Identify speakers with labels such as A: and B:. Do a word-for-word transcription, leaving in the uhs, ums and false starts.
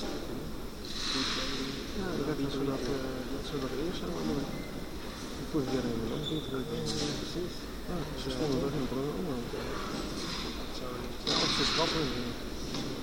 A: Ja, dat werd zo dat, uh, dat ze dat eerst zijn allemaal. Ik voel weer in de land niet drukken. Precies. Ja, ze stonden toch in de brug om. Ja, of ze trappen.